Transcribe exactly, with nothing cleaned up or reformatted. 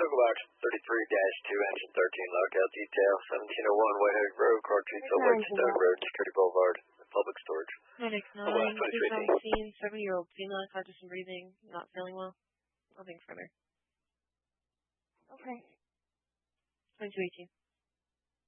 Box thirty-three dash two, engine thirteen, lockout detail, seventeen oh one Whitehead Road, car two, Silver Stone Road, Security Boulevard, public storage. nine X nine, case on scene, seventy-year-old female, conscious and breathing, not feeling well. Nothing further. Okay. twenty-two eighteen.